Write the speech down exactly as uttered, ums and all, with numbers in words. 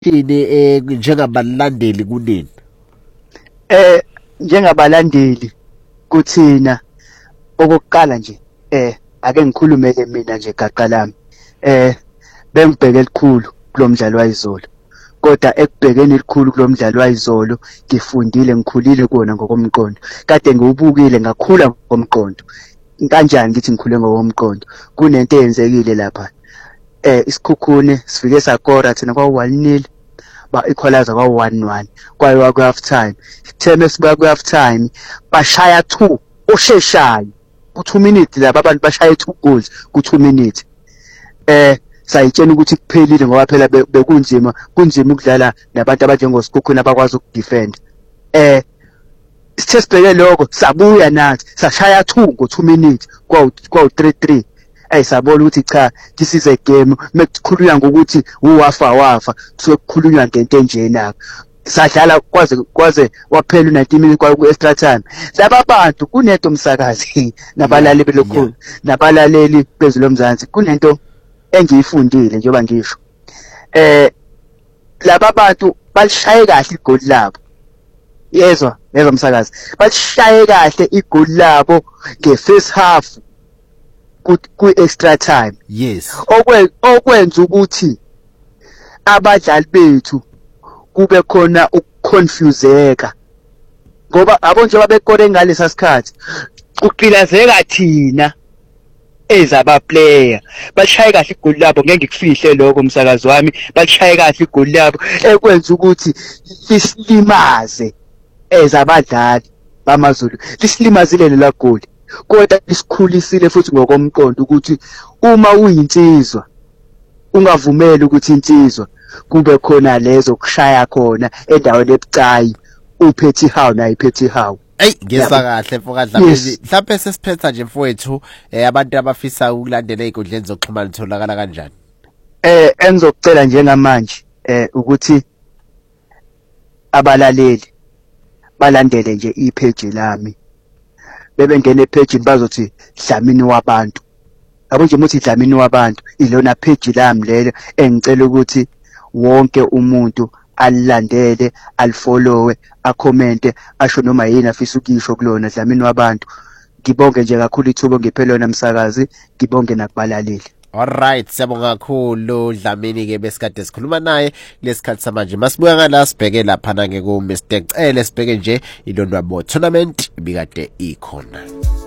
eh njengabalandeli kunini? Eh njengabalandeli kuthina okokuqala nje eh ake ngikhulumele mina nje gaqa lami. Eh bengibheke elikhulu kulomdlalo wayizolo. Kodwa ekubhekeni elikhulu kulomdlalo wayizolo ngifundile ngikhulile kuona ngokomqondo. Kade ngiwubukile ngakhula ngokomqondo. Kanjani ngithi ngikhule ngokomqondo? Kunento eyenzekile lapha. Eh isikhukhune sifike sakora thina kwa one nil ba equalizer kwa one one kwayo ku half time. Theme sibuya ku half time bashaya two osheshayo ku two minutes laba abantu bashaya two goals ku two minutes. Eh sayitshena ukuthi kuphelile ngoba phela bekunzima kunzima ukudlala nabantu abanjengosikhukhune abakwazi ukudefend. Eh sithe sibheke lokho sabuya nathi sashaya two ngo two minutes kwa kwa three three. Hey sabona ukuthi cha this is a game mekukhulunywa ngokuthi uwafa wafa kusuke kukhulunywa ngento enjena sadlala kwaze kwaze waphela ninety minutes kwa ku extra time. Laba bantu kunento umsakazi nabalali belokhulu nabalaleli bezolomzansi kunento engiyifundile njengoba ngisho. Eh laba bantu balishaye kahle igoli labo. Yezwa yezwa umsakazi balishaye kahle igoli labo nge first half ku extra time. Yes. Okwe okwenza ukuthi abadlali bethu kube khona ukuconfuseka. Ngoba abo nje babekore ngalesa sikhathi uqilazeka thina ezaba player. Bashaye kahle igoli labo ngeke ngikufihle lokho umsakazi wami. Bashaye kahle igoli labo ekwenza ukuthi lisilimaze ezabadlali bamaZulu. Lisilimazile lela goli. Kodwa isikhulisile futhi ngokomqondo ukuthi uma uyinsizwa ungavumeli ukuthi insizwa kube khona lezo kushaya khona endaweni ebucayi uphethe hawu nayi phethe hawu. Ey ngesa kahle mfoka Dlamini mhlawumbe sesiphetha nje mfowethu eh abantu abafisa ukulandela izinkundleni zokuxhumana litholakala kanjani? Eh engizokucela njengamanje eh ukuthi abalaleli balandele nje ipage lami. Bebengene page bazothi Dlamini wabantu. Yabo nje muthi Dlamini wabantu ilona page lami lelo engicela ukuthi wonke umuntu alilandele alifollowe acommente asho noma yini afisa ukisho kulona Dlamini wabantu. Ngibonge nje kakhulu ithubo ngiphelona msakazi ngibonge nakubalaleli. Alright siyabonga kakhulu Dlamini ke besikade sikhuluma naye lesikhathi samanje masibuya ngala sibheke lapha na ke ku Mister Cele sibheke nje ilondwabo tournament ibikade ikhona.